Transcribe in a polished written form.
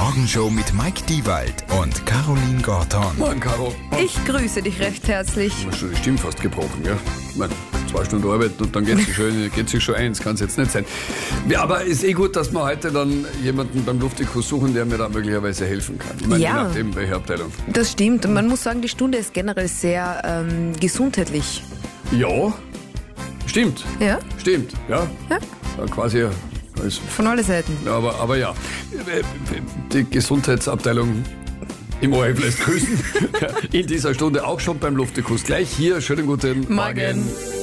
Morgenshow mit Mike Diewald und Caroline Gorton. Morgen, Caro. Ich grüße dich recht herzlich. Du hast schon die Stimme fast gebrochen, ja? Ich meine, 2 Stunden arbeiten und dann geht sich schon ein. Das kann es jetzt nicht sein. Ja, aber ist gut, dass wir heute dann jemanden beim Luftikus suchen, der mir da möglicherweise helfen kann. Ich meine, Ja. je nachdem, welche Abteilung. Das stimmt. Und man muss sagen, die Stunde ist generell sehr gesundheitlich. Ja, stimmt. Ja? Stimmt, ja. Ja. Quasi als, Von allen Seiten. aber ja. Die Gesundheitsabteilung im ORF lässt grüßen. In dieser Stunde auch schon beim Luftikus. Gleich hier, schönen guten Morgen.